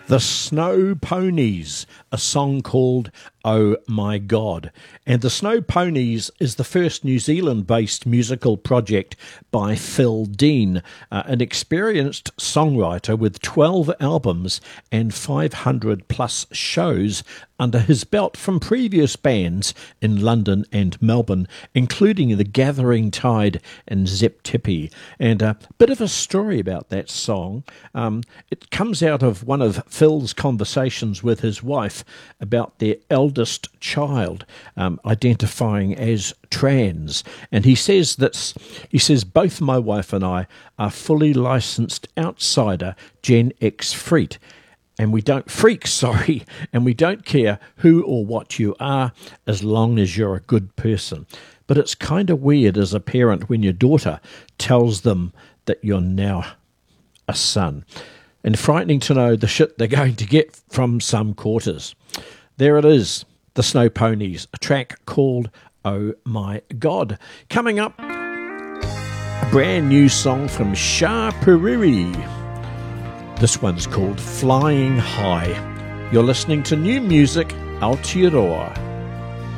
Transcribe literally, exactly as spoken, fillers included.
The Snow Ponies, a song called Oh My God. And The Snow Ponies is the first New Zealand-based musical project by Phil Dean, uh, an experienced songwriter with twelve albums and five hundred plus shows under his belt from previous bands in London and Melbourne, including The Gathering Tide and Zep Tippy. And a bit of a story about that song. Um, it comes out of one of Phil's conversations with his wife about their eldest child um, identifying as trans. And he says that he says both my wife and I are fully licensed outsider Gen X freak. And we don't freak, sorry, and we don't care who or what you are as long as you're a good person. But it's kind of weird as a parent when your daughter tells them that you're now a son. And frightening to know the shit they're going to get from some quarters. There it is, The Snow Ponies, a track called Oh My God. Coming up, a brand new song from Shah Puriri. This one's called Flying High. You're listening to New Music Aotearoa.